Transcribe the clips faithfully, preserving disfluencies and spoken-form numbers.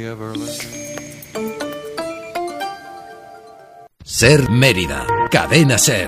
Ser Mérida, Cadena Ser.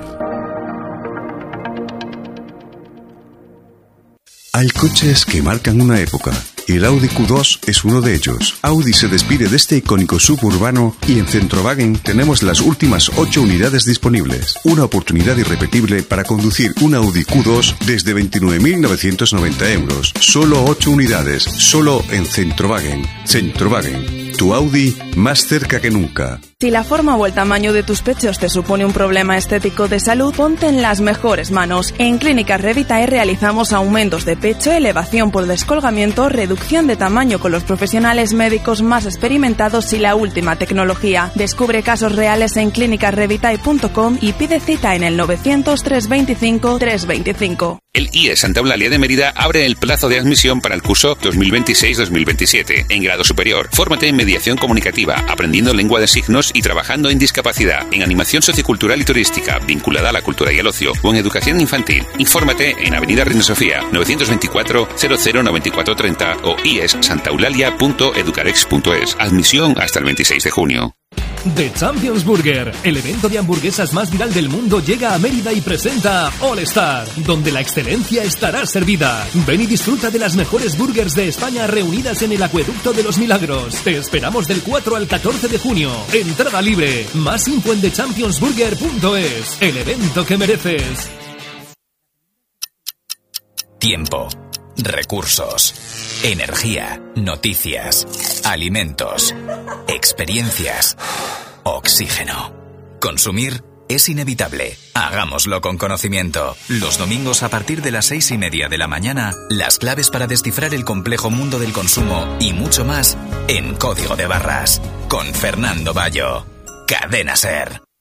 Hay coches que marcan una época, y el Audi Q dos es uno de ellos. Audi se despide de este icónico suburbano y en Centrowagen tenemos las últimas ocho unidades disponibles. Una oportunidad irrepetible para conducir un Audi Q dos desde veintinueve mil novecientos noventa euros. Solo ocho unidades, solo en Centrowagen. Centrowagen, tu Audi más cerca que nunca. Si la forma o el tamaño de tus pechos te supone un problema estético de salud, ponte en las mejores manos. En Clínicas Revitae realizamos aumentos de pecho, elevación por descolgamiento, reducción de tamaño con los profesionales médicos más experimentados y la última tecnología. Descubre casos reales en clínicas revitae punto com y pide cita en el novecientos, trescientos veinticinco, trescientos veinticinco. El I E S Santa Eulalia de Mérida abre el plazo de admisión para el curso dos mil veintiséis dos mil veintisiete en grado superior. Fórmate en mediación comunicativa, aprendiendo lengua de signos y trabajando en discapacidad, en animación sociocultural y turística vinculada a la cultura y el ocio o en educación infantil. Infórmate en Avenida Reina Sofía, novecientos veinticuatro, cero cero noventa y cuatro treinta o i e s santa eulalia punto educarex punto es. Admisión hasta el veintiséis de junio. The Champions Burger, el evento de hamburguesas más viral del mundo, llega a Mérida y presenta All Star, donde la excelencia estará servida. Ven y disfruta de las mejores burgers de España reunidas en el Acueducto de los Milagros. Te esperamos del cuatro al catorce de junio. Entrada libre. Más info en the champions burger punto es. El evento que mereces. Tiempo, recursos, energía, noticias, alimentos, experiencias, oxígeno. Consumir es inevitable. Hagámoslo con conocimiento. Los domingos a partir de las seis y media de la mañana, las claves para descifrar el complejo mundo del consumo y mucho más en Código de Barras. Con Fernando Bayo. Cadena Ser.